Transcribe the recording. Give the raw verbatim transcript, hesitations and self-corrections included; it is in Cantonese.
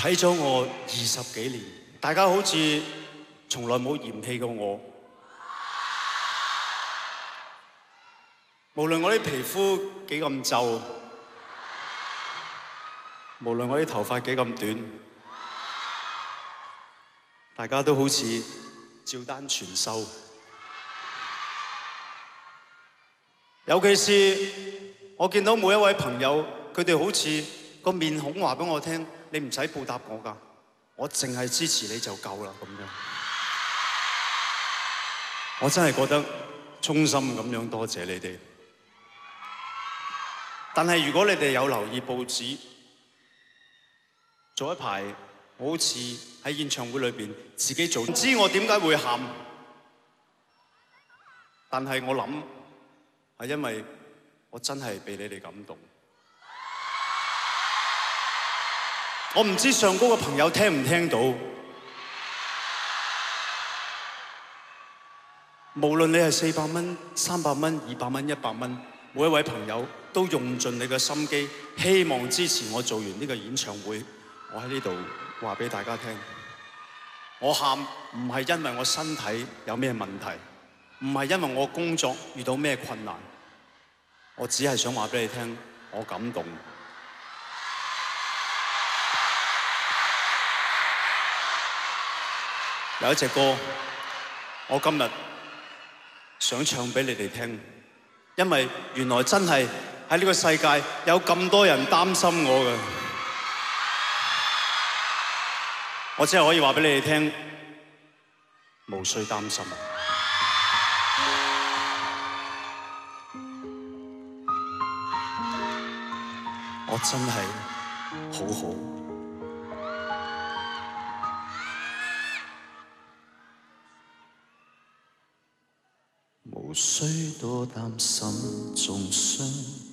睇咗我二十幾年，大家好似從來冇嫌棄過我。無論我啲皮膚幾咁皺，無論我啲頭髮幾咁短，大家都好似照單全收。尤其是我見到每一位朋友，佢哋好似個面孔話俾我聽，你唔使報答我㗎，我淨係支持你就夠啦咁樣。我真係覺得衷心咁樣多謝你哋。但係如果你哋有留意報紙，早一排我好似喺演唱會裏邊自己做，唔知我點解會喊，但係我諗係因為我真係被你哋感動。我唔知上高嘅朋友聽唔聽到，無論你係四百蚊、三百蚊、二百蚊、一百蚊，每一位朋友都用盡你嘅心機，希望支持我做完呢個演唱會。我喺呢度話俾大家聽，我喊唔係因為我身體有咩問題，唔係因為我工作遇到咩困難，我只係想話俾你聽，我感動。有一隻歌，我今日想唱俾你哋聽，因為原來真係喺呢個世界有咁多人擔心我嘅，我只係可以話俾你哋聽，無需擔心。我真係好好。無需多擔心，重傷。